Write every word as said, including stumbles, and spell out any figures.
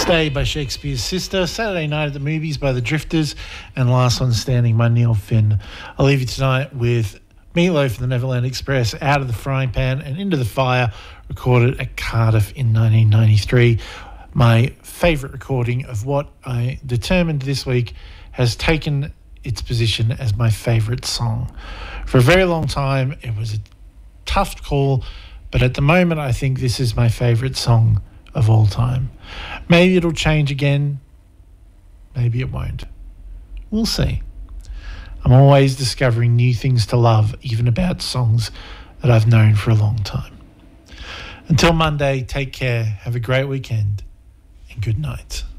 Stay by Shakespeare's Sister, Saturday Night at the Movies by the Drifters, and Last One Standing by Neil Finn. I'll leave you tonight with Meatloaf and the Neverland Express, Out of the Frying Pan and Into the Fire, recorded at Cardiff in nineteen ninety-three. My favourite recording of what I determined this week has taken its position as my favourite song. For a very long time, it was a tough call, but at the moment I think this is my favourite song of all time. Maybe it'll change again, maybe it won't. We'll see. I'm always discovering new things to love, even about songs that I've known for a long time. Until Monday, take care, have a great weekend, and good night.